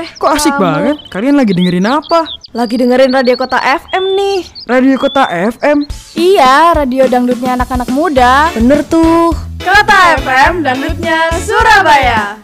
Kok asik kamu banget? Kalian lagi dengerin apa? lagi dengerin Radio Kota FM nih. Radio Kota FM? Iya, radio dangdutnya anak-anak muda. Bener tuh. Kota FM dangdutnya Surabaya.